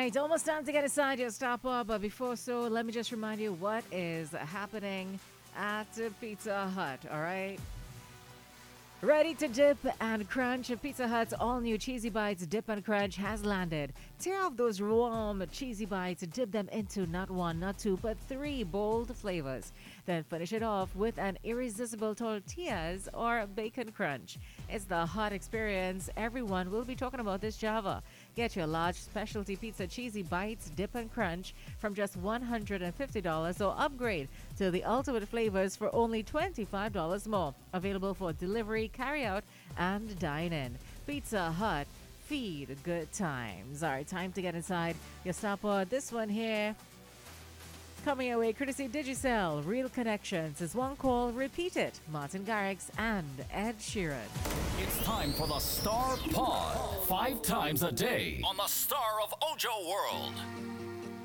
right, almost time to get inside your stopper. But before so, let me just remind you what is happening at Pizza Hut. All right. Ready to dip and crunch? Pizza Hut's all-new Cheesy Bites Dip and Crunch has landed. Tear off those warm cheesy bites, dip them into not one, not two, but three bold flavors. Then finish it off with an irresistible tortillas or bacon crunch. It's the hot experience everyone will be talking about this Java. Get your large specialty pizza Cheesy Bites Dip and Crunch from just $150 or upgrade to the ultimate flavors for only $25 more. Available for delivery, carry out, and dine in. Pizza Hut, feed good times. All right, time to get inside your stopper. This one here coming your way courtesy Digicel. Real Connections is one call, repeat it. Martin Garrix and Ed Sheeran. It's time for the Star Pod. 5 times a day on the Star of Ojo World.